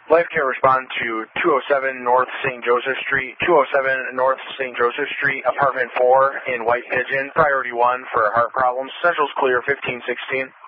Life Care respond to 207 North St. Joseph Street, 207 North St. Joseph Street, apartment 4 in White Pigeon, priority 1 for heart problems. Central's clear, 1516.